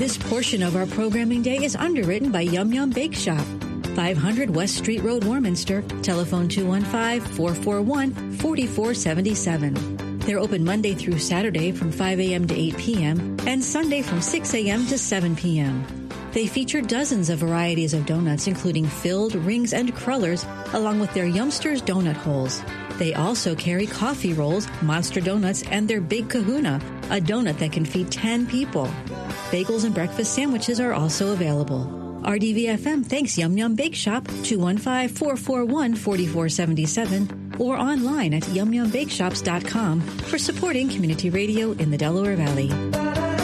This portion of our programming day is underwritten by Yum Yum Bake Shop, 500 West Street Road, Warminster. Telephone 215-441-4477. They're open Monday through Saturday from 5 a.m. to 8 p.m. and Sunday from 6 a.m. to 7 p.m. They feature dozens of varieties of donuts, including filled, rings, and crullers, along with their Yumsters donut holes. They also carry coffee rolls, monster donuts, and their Big Kahuna, a donut that can feed 10 people. Bagels and breakfast sandwiches are also available. RDVFM thanks Yum Yum Bake Shop, 215-441-4477, or online at yumyumbakeshops.com for supporting community radio in the Delaware Valley.